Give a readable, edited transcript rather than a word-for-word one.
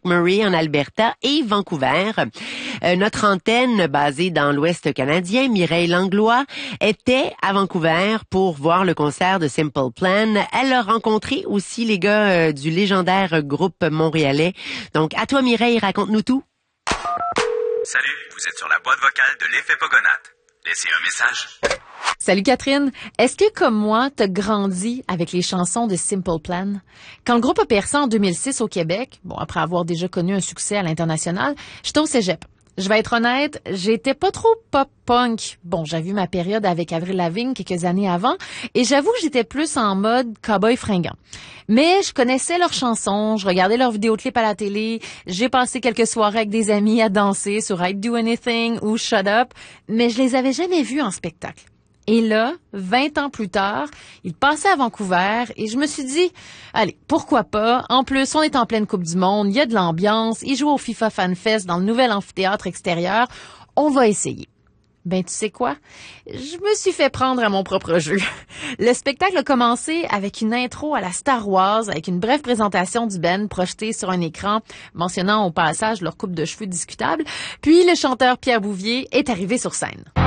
McMurray en Alberta et Vancouver. Notre antenne, basée dans l'Ouest canadien, Mireille Langlois, était à Vancouver pour voir le concert de Simple Plan. Elle a rencontré aussi les gars du légendaire groupe montréalais. Donc, à toi Mireille, raconte-nous tout. Salut, vous êtes sur la boîte vocale de l'effet Pogonate. Laissez un message. Salut Catherine. Est-ce que, comme moi, t'as grandi avec les chansons de Simple Plan? Quand le groupe a percé en 2006 au Québec, après avoir déjà connu un succès à l'international, j'étais au cégep. Je vais être honnête, j'étais pas trop pop-punk. J'ai vu ma période avec Avril Lavigne quelques années avant, et j'avoue que j'étais plus en mode cowboy fringant. Mais je connaissais leurs chansons, je regardais leurs vidéoclips à la télé, j'ai passé quelques soirées avec des amis à danser sur I'd Do Anything ou Shut Up, mais je les avais jamais vus en spectacle. Et là, 20 ans plus tard, ils passaient à Vancouver et je me suis dit, allez, pourquoi pas? En plus, on est en pleine Coupe du Monde, il y a de l'ambiance, ils jouent au FIFA Fan Fest dans le nouvel amphithéâtre extérieur. On va essayer. Tu sais quoi? Je me suis fait prendre à mon propre jeu. Le spectacle a commencé avec une intro à la Star Wars, avec une brève présentation du band projetée sur un écran, mentionnant au passage leur coupe de cheveux discutable. Puis le chanteur Pierre Bouvier est arrivé sur scène.